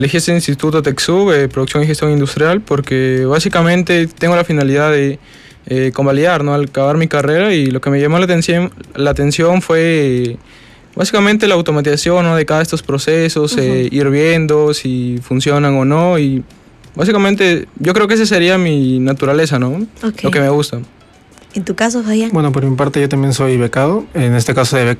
Elegí este instituto TechSub, Producción y Gestión Industrial, porque básicamente tengo la finalidad de convalidar, ¿no? Al acabar mi carrera, y lo que me llamó la atención fue básicamente la automatización, ¿no? De cada de estos procesos, ir viendo si funcionan o no, y básicamente yo creo que esa sería mi naturaleza, ¿no? Okay. Lo que me gusta. ¿En tu caso, Fabián? Bueno, por mi parte yo también soy becado, en este caso de